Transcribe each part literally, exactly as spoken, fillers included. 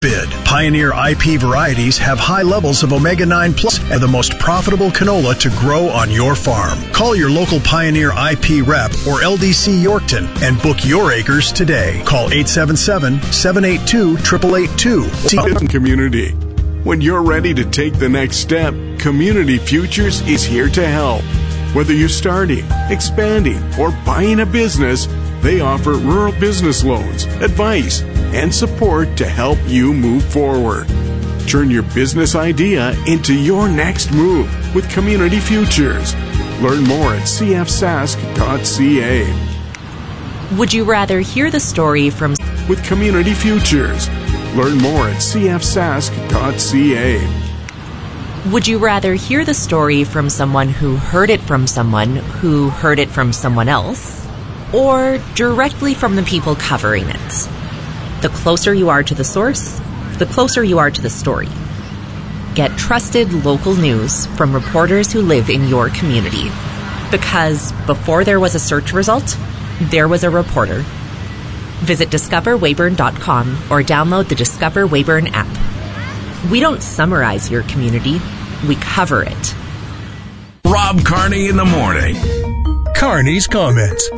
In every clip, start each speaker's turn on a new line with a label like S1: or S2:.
S1: bid. Pioneer I P varieties have high levels of omega nine plus and the most profitable canola to grow on your farm. Call your local Pioneer I P rep or L D C Yorkton and book your acres today. Call eight seven seven, seven eight two, eight eight eight two.
S2: Community. When you're ready to take the next step, Community Futures is here to help. Whether you're starting, expanding, or buying a business, they offer rural business loans, advice, and support to help you move forward. Turn your business idea into your next move with Community Futures. Learn more at c f sask dot c a.
S3: Would you rather hear the story from...
S2: With Community Futures. Learn more at c f sask dot c a.
S3: Would you rather hear the story from someone who heard it from someone who heard it from someone else, or directly from the people covering it? The closer you are to the source, the closer you are to the story. Get trusted local news from reporters who live in your community. Because before there was a search result, there was a reporter. Visit discover weyburn dot com or download the Discover Weyburn app. We don't summarize your community, we cover it.
S4: Rob Carney in the morning.
S1: Carney's Comments.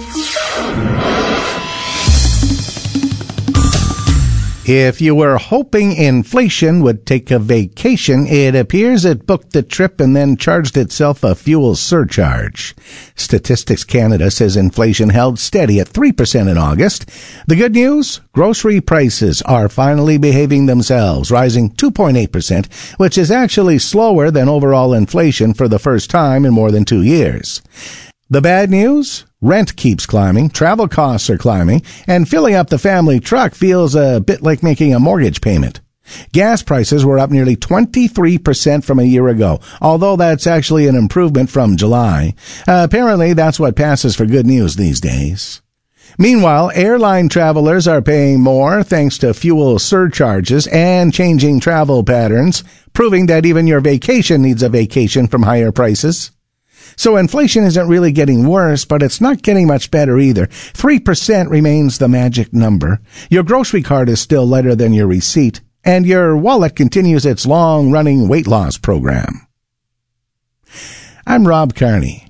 S5: If you were hoping inflation would take a vacation, it appears it booked the trip and then charged itself a fuel surcharge. Statistics Canada says inflation held steady at three percent in August. The good news? Grocery prices are finally behaving themselves, rising two point eight percent, which is actually slower than overall inflation for the first time in more than two years. The bad news? Rent keeps climbing, travel costs are climbing, and filling up the family truck feels a bit like making a mortgage payment. Gas prices were up nearly twenty-three percent from a year ago, although that's actually an improvement from July. Uh, apparently, that's what passes for good news these days. Meanwhile, airline travelers are paying more thanks to fuel surcharges and changing travel patterns, proving that even your vacation needs a vacation from higher prices. So inflation isn't really getting worse, but it's not getting much better either. three percent remains the magic number. Your grocery cart is still lighter than your receipt, and your wallet continues its long-running weight loss program. I'm Rob Carney.